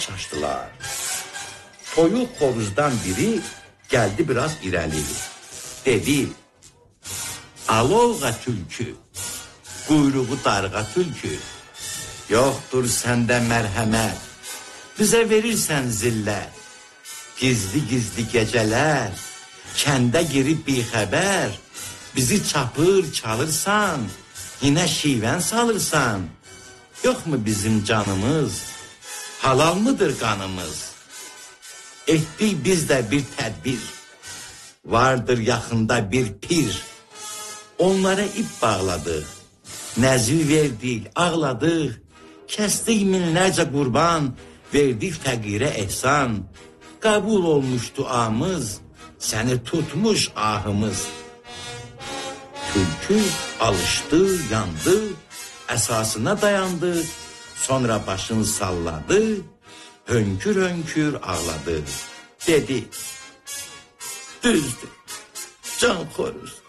Çaşdılar. Toyuq xoruzdan biri geldi biraz ileri. Dedi, Alovğa tülkü, quyruğu darğa tülkü, yoktur səndə mərhəmət, bizə verirsən zillət, gizli gecələr, kəndə girib bixəbər, bizi çapır çalırsan, yine şivən salırsan, yok mu bizim canımız, halal mıdır qanımız? Etdik biz də bir tədbir, vardır yaxında bir pir, onlara ip bağladıq, nəzir verdik, ağladıq, kəsdik minlərcə qurban, verdik fəqirə ehsan, qəbul olmuş duamız, səni tutmuş ahımız. Tülkü alışdı, yandı, əsasına dayandı, sonra başını salladı, hönkür hönkür ağladı. Dedi, düzdür, can xoruz,